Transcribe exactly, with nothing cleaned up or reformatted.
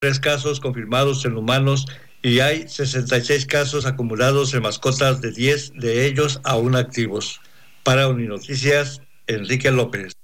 tres casos confirmados en humanos y hay sesenta y seis casos acumulados en mascotas, de diez de ellos aún activos. Para Uninoticias, Enrique López.